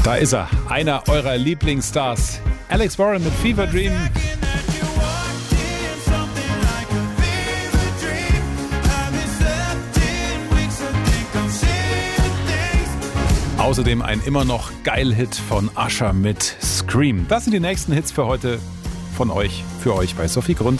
Da ist er, einer eurer Lieblingsstars. Alex Warren mit Fever Dream. Außerdem ein immer noch Geil-Hit von Usher mit Scream. Das sind die nächsten Hits für heute von euch, für euch bei Sophie Grund.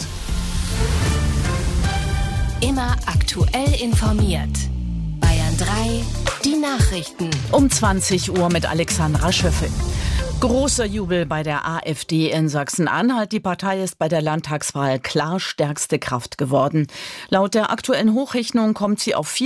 Immer aktuell informiert. Bayern 3, die Nachrichten. Um 20 Uhr mit Alexandra Schöffel. Großer Jubel bei der AfD in Sachsen-Anhalt. Die Partei ist bei der Landtagswahl klar stärkste Kraft geworden. Laut der aktuellen Hochrechnung kommt sie auf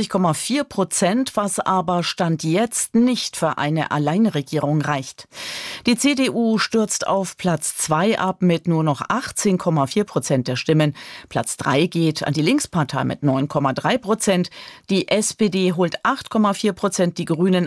44,4%, was aber Stand jetzt nicht für eine Alleinregierung reicht. Die CDU stürzt auf Platz 2 ab mit nur noch 18,4% der Stimmen. Platz 3 geht an die Linkspartei mit 9,3%. Die SPD holt 8,4%, die Grünen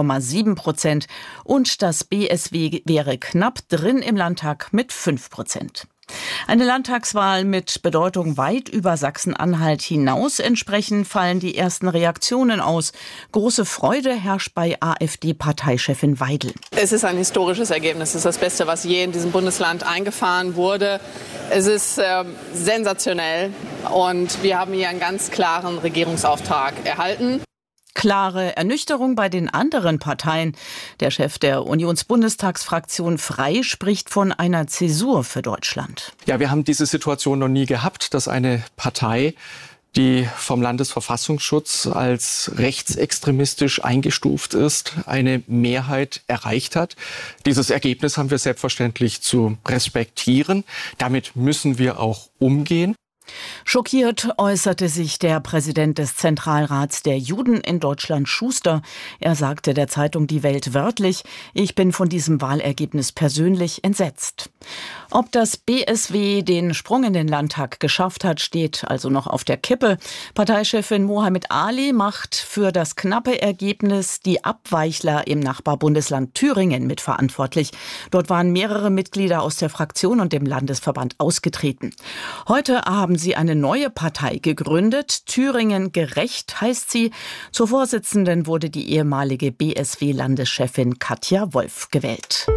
8,7% und das BSW wäre knapp drin im Landtag mit 5%. Eine Landtagswahl mit Bedeutung weit über Sachsen-Anhalt hinaus. Entsprechend fallen die ersten Reaktionen aus. Große Freude herrscht bei AfD-Parteichefin Weidel. Es ist ein historisches Ergebnis. Es ist das Beste, was je in diesem Bundesland eingefahren wurde. Es ist sensationell und wir haben hier einen ganz klaren Regierungsauftrag erhalten. Klare Ernüchterung bei den anderen Parteien. Der Chef der Unionsbundestagsfraktion Frei spricht von einer Zäsur für Deutschland. Ja, wir haben diese Situation noch nie gehabt, dass eine Partei, die vom Landesverfassungsschutz als rechtsextremistisch eingestuft ist, eine Mehrheit erreicht hat. Dieses Ergebnis haben wir selbstverständlich zu respektieren. Damit müssen wir auch umgehen. Schockiert äußerte sich der Präsident des Zentralrats der Juden in Deutschland, Schuster. Er sagte der Zeitung Die Welt wörtlich: Ich bin von diesem Wahlergebnis persönlich entsetzt. Ob das BSW den Sprung in den Landtag geschafft hat, steht also noch auf der Kippe. Parteichefin Mohammed Ali macht für das knappe Ergebnis die Abweichler im Nachbarbundesland Thüringen mitverantwortlich. Dort waren mehrere Mitglieder aus der Fraktion und dem Landesverband ausgetreten. Heute haben sie eine neue Partei gegründet. Thüringen gerecht heißt sie. Zur Vorsitzenden wurde die ehemalige BSW-Landeschefin Katja Wolf gewählt.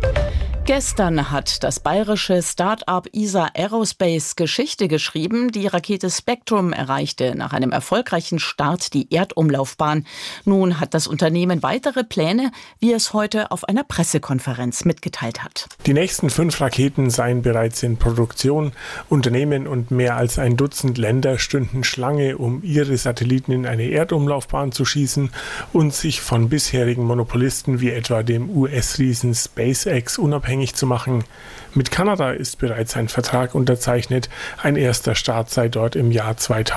Gestern hat das bayerische Start-up ISA Aerospace Geschichte geschrieben. Die Rakete Spectrum erreichte nach einem erfolgreichen Start die Erdumlaufbahn. Nun hat das Unternehmen weitere Pläne, wie es heute auf einer Pressekonferenz mitgeteilt hat. Die nächsten 5 Raketen seien bereits in Produktion. Unternehmen und mehr als ein Dutzend Länder stünden Schlange, um ihre Satelliten in eine Erdumlaufbahn zu schießen und sich von bisherigen Monopolisten wie etwa dem US-Riesen SpaceX unabhängig zu machen. Mit Kanada ist bereits ein Vertrag unterzeichnet. Ein erster Start sei dort im Jahr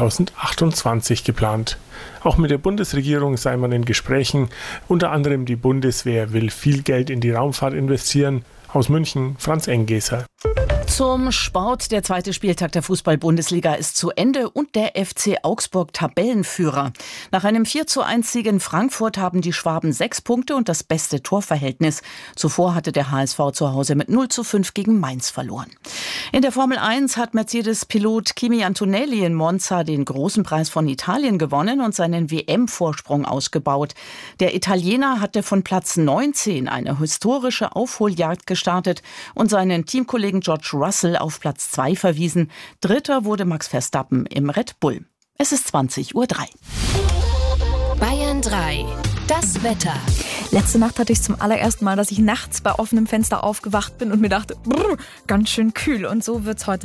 2028 geplant. Auch mit der Bundesregierung sei man in Gesprächen. Unter anderem die Bundeswehr will viel Geld in die Raumfahrt investieren. Aus München, Franz Enggeser. Zum Sport. Der zweite Spieltag der Fußball-Bundesliga ist zu Ende und der FC Augsburg Tabellenführer. Nach einem 4:1-Sieg in Frankfurt haben die Schwaben 6 Punkte und das beste Torverhältnis. Zuvor hatte der HSV zu Hause mit 0:5 gegen Mainz verloren. In der Formel 1 hat Mercedes-Pilot Kimi Antonelli in Monza den großen Preis von Italien gewonnen und seinen WM-Vorsprung ausgebaut. Der Italiener hatte von Platz 19 eine historische Aufholjagd gestartet und seinen Teamkollegen George Russell auf Platz 2 verwiesen. Dritter wurde Max Verstappen im Red Bull. Es ist 20:03 Uhr. Bayern 3, das Wetter. Letzte Nacht hatte ich zum allerersten Mal, dass ich nachts bei offenem Fenster aufgewacht bin und mir dachte, ganz schön kühl. Und so wird's heute